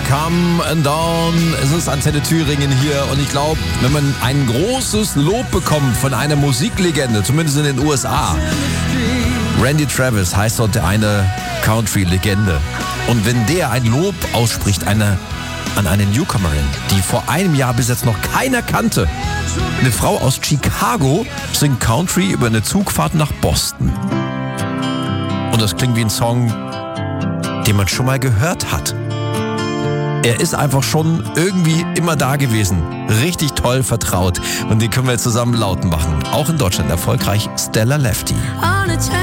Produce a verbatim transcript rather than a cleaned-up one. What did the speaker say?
Come and Down. Es ist Antenne Thüringen hier und ich glaube, wenn man ein großes Lob bekommt von einer Musiklegende, zumindest in den U S A, Randy Travis heißt dort der eine Country-Legende. Und wenn der ein Lob ausspricht eine, an eine Newcomerin, die vor einem Jahr bis jetzt noch keiner kannte, eine Frau aus Chicago singt Country über eine Zugfahrt nach Boston. Und das klingt wie ein Song, den man schon mal gehört hat. Er ist einfach schon irgendwie immer da gewesen. Richtig toll vertraut. Und den können wir jetzt zusammen laut machen. Auch in Deutschland erfolgreich Stella Lefty.